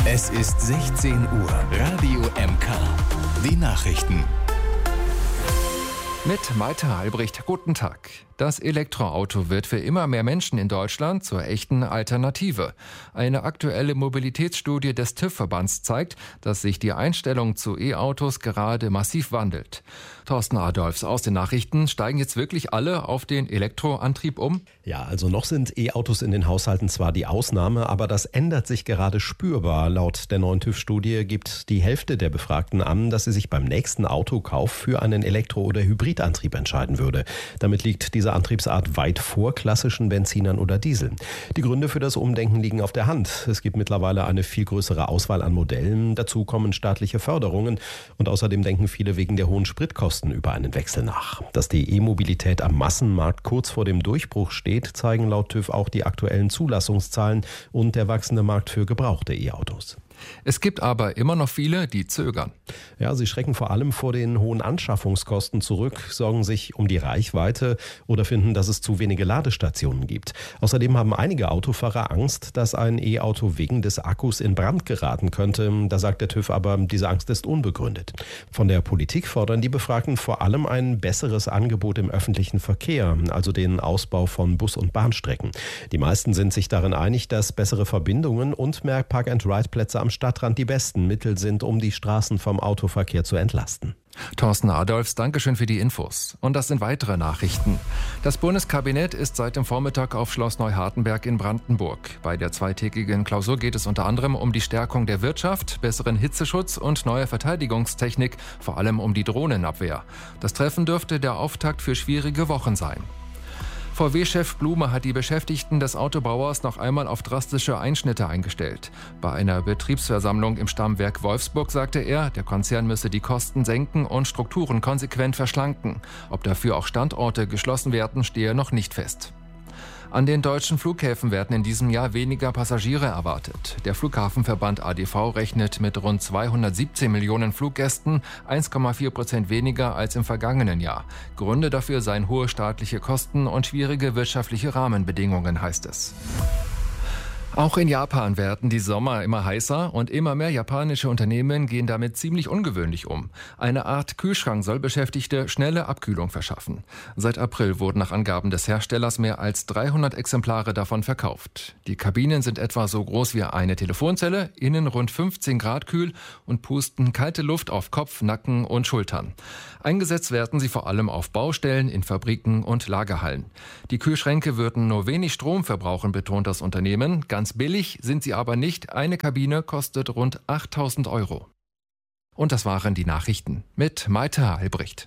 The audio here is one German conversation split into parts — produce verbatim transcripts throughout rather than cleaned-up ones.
Es ist sechzehn Uhr. Radio M K. Die Nachrichten. Mit Malte Albrecht, guten Tag. Das Elektroauto wird für immer mehr Menschen in Deutschland zur echten Alternative. Eine aktuelle Mobilitätsstudie des TÜV-Verbands zeigt, dass sich die Einstellung zu E-Autos gerade massiv wandelt. Thorsten Adolfs aus den Nachrichten. Steigen jetzt wirklich alle auf den Elektroantrieb um? Ja, also noch sind E-Autos in den Haushalten zwar die Ausnahme, aber das ändert sich gerade spürbar. Laut der neuen TÜV-Studie gibt die Hälfte der Befragten an, dass sie sich beim nächsten Autokauf für einen Elektro- oder Hybridantrieb entscheiden würde. Damit liegt diese Antriebsart weit vor klassischen Benzinern oder Dieseln. Die Gründe für das Umdenken liegen auf der Hand. Es gibt mittlerweile eine viel größere Auswahl an Modellen. Dazu kommen staatliche Förderungen und außerdem denken viele wegen der hohen Spritkosten über einen Wechsel nach. Dass die E-Mobilität am Massenmarkt kurz vor dem Durchbruch steht, zeigen laut TÜV auch die aktuellen Zulassungszahlen und der wachsende Markt für gebrauchte E-Autos. Es gibt aber immer noch viele, die zögern. Ja, sie schrecken vor allem vor den hohen Anschaffungskosten zurück, sorgen sich um die Reichweite oder finden, dass es zu wenige Ladestationen gibt. Außerdem haben einige Autofahrer Angst, dass ein E-Auto wegen des Akkus in Brand geraten könnte. Da sagt der TÜV aber, diese Angst ist unbegründet. Von der Politik fordern die Befragten vor allem ein besseres Angebot im öffentlichen Verkehr, also den Ausbau von Bus- und Bahnstrecken. Die meisten sind sich darin einig, dass bessere Verbindungen und mehr Park-and-Ride-Plätze am Stadtrand die besten Mittel sind, um die Straßen vom Autoverkehr zu entlasten. Thorsten Adolfs, Dankeschön für die Infos. Und das sind weitere Nachrichten. Das Bundeskabinett ist seit dem Vormittag auf Schloss Neuhartenberg in Brandenburg. Bei der zweitägigen Klausur geht es unter anderem um die Stärkung der Wirtschaft, besseren Hitzeschutz und neue Verteidigungstechnik, vor allem um die Drohnenabwehr. Das Treffen dürfte der Auftakt für schwierige Wochen sein. V W-Chef Blume hat die Beschäftigten des Autobauers noch einmal auf drastische Einschnitte eingestellt. Bei einer Betriebsversammlung im Stammwerk Wolfsburg sagte er, der Konzern müsse die Kosten senken und Strukturen konsequent verschlanken. Ob dafür auch Standorte geschlossen werden, stehe noch nicht fest. An den deutschen Flughäfen werden in diesem Jahr weniger Passagiere erwartet. Der Flughafenverband A D V rechnet mit rund zweihundertsiebzehn Millionen Fluggästen, eins Komma vier Prozent weniger als im vergangenen Jahr. Gründe dafür seien hohe staatliche Kosten und schwierige wirtschaftliche Rahmenbedingungen, heißt es. Auch in Japan werden die Sommer immer heißer und immer mehr japanische Unternehmen gehen damit ziemlich ungewöhnlich um. Eine Art Kühlschrank soll Beschäftigte schnelle Abkühlung verschaffen. Seit April wurden nach Angaben des Herstellers mehr als dreihundert Exemplare davon verkauft. Die Kabinen sind etwa so groß wie eine Telefonzelle, innen rund fünfzehn Grad kühl und pusten kalte Luft auf Kopf, Nacken und Schultern. Eingesetzt werden sie vor allem auf Baustellen, in Fabriken und Lagerhallen. Die Kühlschränke würden nur wenig Strom verbrauchen, betont das Unternehmen. Ganz billig sind sie aber nicht. Eine Kabine kostet rund achttausend Euro. Und das waren die Nachrichten mit Malte Albrecht.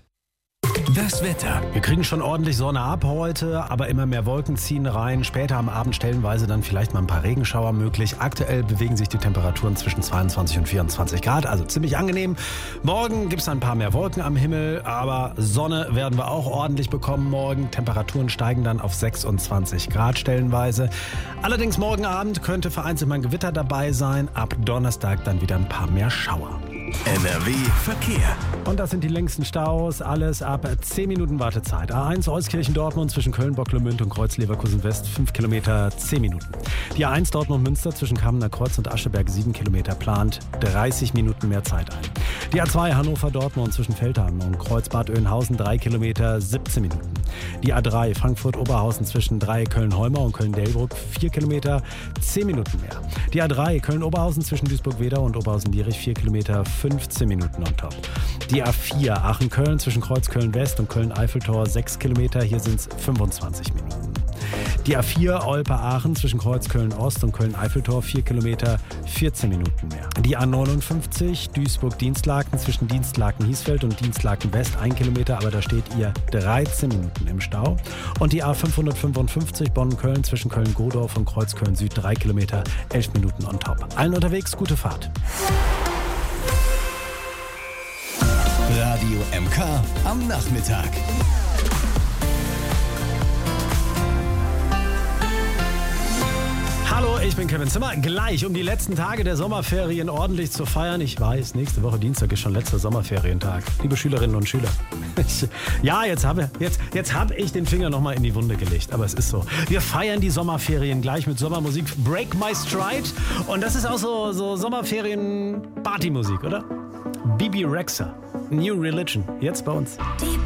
Das Wetter. Wir kriegen schon ordentlich Sonne ab heute, aber immer mehr Wolken ziehen rein. Später am Abend stellenweise dann vielleicht mal ein paar Regenschauer möglich. Aktuell bewegen sich die Temperaturen zwischen zweiundzwanzig und vierundzwanzig Grad, also ziemlich angenehm. Morgen gibt es ein paar mehr Wolken am Himmel, aber Sonne werden wir auch ordentlich bekommen morgen. Temperaturen steigen dann auf sechsundzwanzig Grad stellenweise. Allerdings morgen Abend könnte vereinzelt mal ein Gewitter dabei sein. Ab Donnerstag dann wieder ein paar mehr Schauer. N R W Verkehr. Und das sind die längsten Staus, alles ab zehn Minuten Wartezeit. A eins Euskirchen-Dortmund zwischen Köln-Bocklemünd und Kreuz-Leverkusen-West fünf Kilometer, zehn Minuten. Die A eins Dortmund-Münster zwischen Kamener Kreuz und Ascheberg sieben Kilometer plant dreißig Minuten mehr Zeit ein. Die A zwei Hannover-Dortmund zwischen Feldheim und Kreuzbad Oeynhausen drei Kilometer, siebzehn Minuten. Die A drei Frankfurt-Oberhausen zwischen Dreieck-Köln-Holmer und Köln-Delbrück vier Kilometer, zehn Minuten mehr. Die A drei Köln-Oberhausen zwischen Duisburg-Wedau und Oberhausen-Lierich vier Kilometer, fünfzehn Minuten on top. Die A vier Aachen-Köln zwischen Kreuz-Köln-West und Köln-Eiffeltor sechs Kilometer, hier sind es fünfundzwanzig Minuten. Die A vier Olpe-Aachen zwischen Kreuz-Köln-Ost und Köln-Eiffeltor vier Kilometer, vierzehn Minuten mehr. Die A neunundfünfzig Duisburg-Dienstlaken zwischen Dienstlaken-Hiesfeld und Dienstlaken-West ein Kilometer, aber da steht ihr dreizehn Minuten im Stau. Und die A fünfhundertfünfundfünfzig Bonn-Köln zwischen Köln-Godorf und Kreuz-Köln-Süd drei Kilometer, elf Minuten on top. Allen unterwegs, gute Fahrt. Radio M K am Nachmittag. Hallo, ich bin Kevin Zimmer. Gleich, um die letzten Tage der Sommerferien ordentlich zu feiern. Ich weiß, nächste Woche Dienstag ist schon letzter Sommerferientag. Liebe Schülerinnen und Schüler. Ich, ja, jetzt habe jetzt, jetzt hab ich den Finger nochmal in die Wunde gelegt. Aber es ist so. Wir feiern die Sommerferien gleich mit Sommermusik. Break My Stride. Und das ist auch so, so Sommerferien-Partymusik, oder? Bibi Rexha. New Religion. Jetzt bei uns. Deep